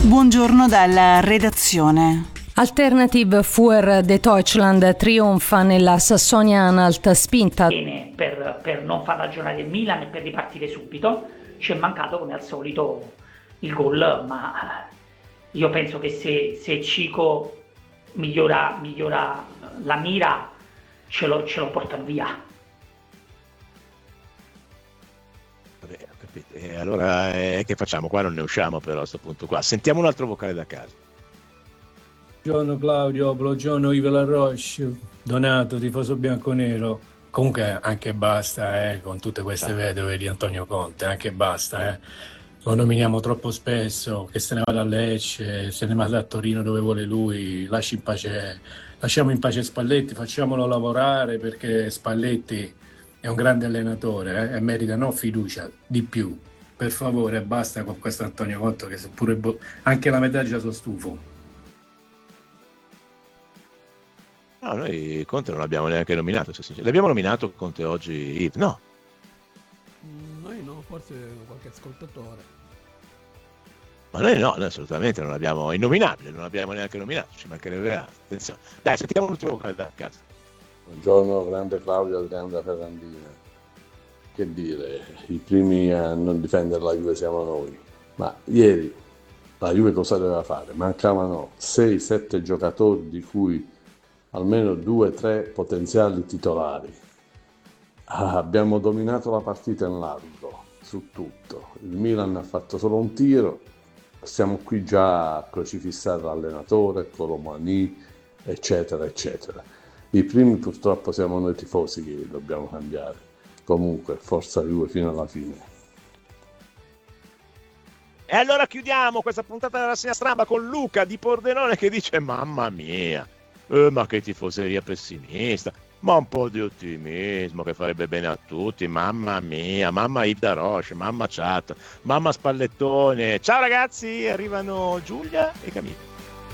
Buongiorno dalla redazione. Alternative für Deutschland trionfa nella Sassonia-Anhalt, spinta bene per non far ragionare il Milan e per ripartire subito. Ci è mancato come al solito il gol, ma io penso che se Cico migliora la mira ce lo portano via. Vabbè, ho capito. E allora che facciamo? Qua non ne usciamo però a questo punto qua. Sentiamo un altro vocale da casa. Buongiorno Claudio, buongiorno Yves Laroche, Donato, tifoso bianconero. Comunque anche basta con tutte queste vedove di Antonio Conte, anche basta. Lo nominiamo troppo spesso, che se ne vada a Lecce, se ne vada a Torino dove vuole lui, lasciamo in pace Spalletti, facciamolo lavorare perché Spalletti è un grande allenatore e merita fiducia, di più. Per favore, basta con questo Antonio Conte che pure anche la metà già sono stufo. No, noi Conte non l'abbiamo neanche nominato, se sincero. L'abbiamo nominato Conte oggi, Yves? No. Noi no, forse qualche ascoltatore. Ma noi no, noi assolutamente non l'abbiamo innominabile, non l'abbiamo neanche nominato, ci mancherebbe altro. Attenzione. Dai, sentiamo l'ultimo vocale da casa. Buongiorno, grande Claudio, Adriana Ferrandina. Che dire, i primi a non difendere la Juve siamo noi. Ma ieri la Juve cosa doveva fare? Mancavano 6-7 giocatori di cui almeno 2-3 potenziali titolari. Abbiamo dominato la partita in largo, su tutto. Il Milan ha fatto solo un tiro, siamo qui già a crocifissare l'allenatore, Colomani, eccetera, eccetera. I primi purtroppo siamo noi tifosi che dobbiamo cambiare. Comunque, forza Juve fino alla fine. E allora chiudiamo questa puntata della rassegna stampa con Luca di Pordenone che dice: mamma mia, ma che tifoseria pessimista, ma un po' di ottimismo che farebbe bene a tutti. Mamma mia, mamma Yves Laroche, mamma Chat, mamma Spallettone. Ciao ragazzi, arrivano Giulia e Camillo.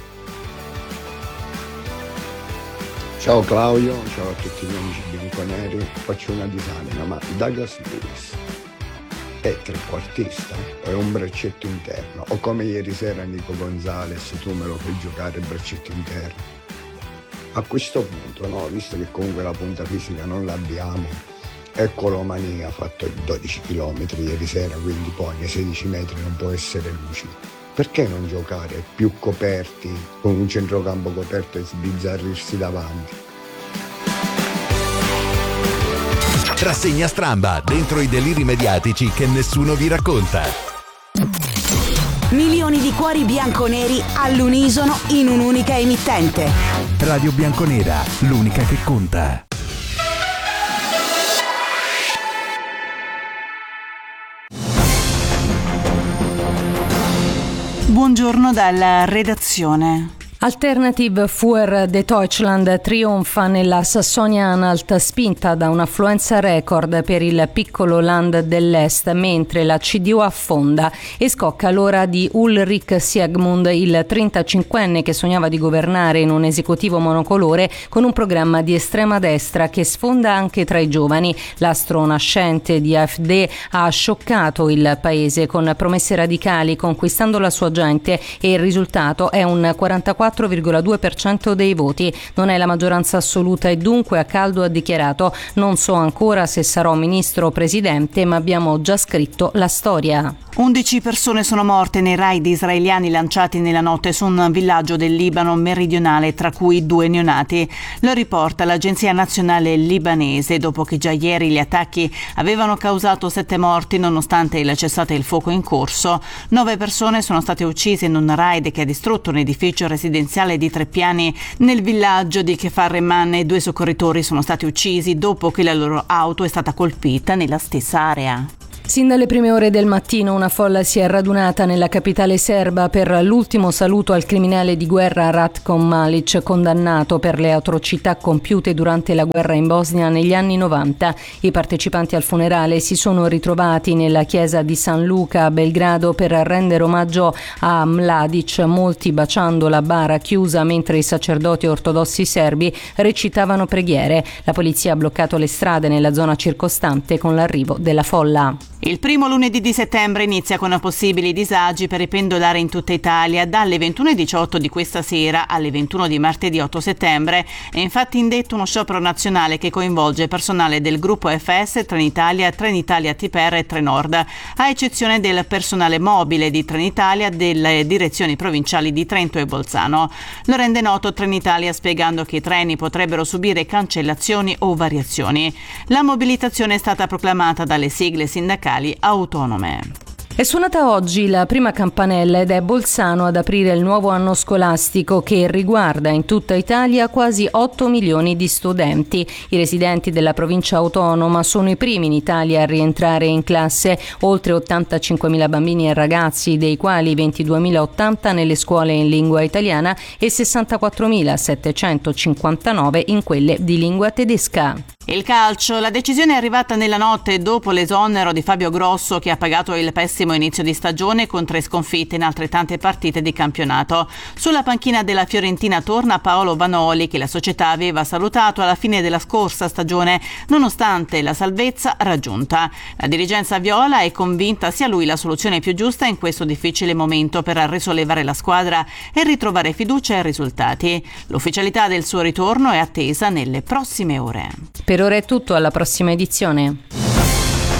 Ciao Claudio, ciao a tutti gli amici bianconeri. Faccio una disamina, ma Douglas Lewis è trequartista o è un braccetto interno? O come ieri sera Nico Gonzalez, tu me lo fai giocare il braccetto interno? A questo punto, no, visto che comunque la punta fisica non l'abbiamo, e Colomani ha fatto 12 km ieri sera, quindi poi nei 16 metri non può essere lucido. Perché non giocare più coperti, con un centrocampo coperto e sbizzarrirsi davanti? Rassegna stramba dentro i deliri mediatici che nessuno vi racconta. Milioni di cuori bianconeri all'unisono in un'unica emittente. Radio Bianconera, l'unica che conta. Buongiorno dalla redazione. Alternative für Deutschland trionfa nella Sassonia-Anhalt, spinta da un'affluenza record per il piccolo land dell'Est, mentre la CDU affonda e scocca l'ora di Ulrich Siegmund, il 35enne che sognava di governare in un esecutivo monocolore con un programma di estrema destra che sfonda anche tra i giovani. L'astro nascente di AfD ha scioccato il paese con promesse radicali, conquistando la sua gente, e il risultato è un 44,2% dei voti. Non è la maggioranza assoluta e dunque a caldo ha dichiarato: non so ancora se sarò ministro o presidente, ma abbiamo già scritto la storia. 11 persone sono morte nei raid israeliani lanciati nella notte su un villaggio del Libano meridionale, tra cui 2 neonati. Lo riporta l'agenzia nazionale libanese, dopo che già ieri gli attacchi avevano causato 7 morti nonostante il cessate il fuoco in corso. 9 persone sono state uccise in un raid che ha distrutto un edificio residenziale di 3 piani nel villaggio di Kfar Eman e 2 soccorritori sono stati uccisi dopo che la loro auto è stata colpita nella stessa area. Sin dalle prime ore del mattino una folla si è radunata nella capitale serba per l'ultimo saluto al criminale di guerra Ratko Mladic, condannato per le atrocità compiute durante la guerra in Bosnia negli anni 90. I partecipanti al funerale si sono ritrovati nella chiesa di San Luca a Belgrado per rendere omaggio a Mladic, molti baciando la bara chiusa mentre i sacerdoti ortodossi serbi recitavano preghiere. La polizia ha bloccato le strade nella zona circostante con l'arrivo della folla. Il primo lunedì di settembre inizia con possibili disagi per i pendolari in tutta Italia. Dalle 21:18 di questa sera alle 21 di martedì 8 settembre è infatti indetto uno sciopero nazionale che coinvolge personale del gruppo FS, Trenitalia, Trenitalia TPR e Trenord, a eccezione del personale mobile di Trenitalia delle direzioni provinciali di Trento e Bolzano. Lo rende noto Trenitalia spiegando che i treni potrebbero subire cancellazioni o variazioni. La mobilitazione è stata proclamata dalle sigle sindacali autonome. È suonata oggi la prima campanella ed è Bolzano ad aprire il nuovo anno scolastico che riguarda in tutta Italia quasi 8 milioni di studenti. I residenti della provincia autonoma sono i primi in Italia a rientrare in classe, oltre 85.000 bambini e ragazzi, dei quali 22.080 nelle scuole in lingua italiana e 64.759 in quelle di lingua tedesca. Il calcio, la decisione è arrivata nella notte dopo l'esonero di Fabio Grosso, che ha pagato il pessimo inizio di stagione con 3 sconfitte in altrettante partite di campionato. Sulla panchina della Fiorentina torna Paolo Vanoli, che la società aveva salutato alla fine della scorsa stagione nonostante la salvezza raggiunta. La dirigenza viola è convinta sia lui la soluzione più giusta in questo difficile momento per risollevare la squadra e ritrovare fiducia e risultati. L'ufficialità del suo ritorno è attesa nelle prossime ore. Per ora è tutto, alla prossima edizione.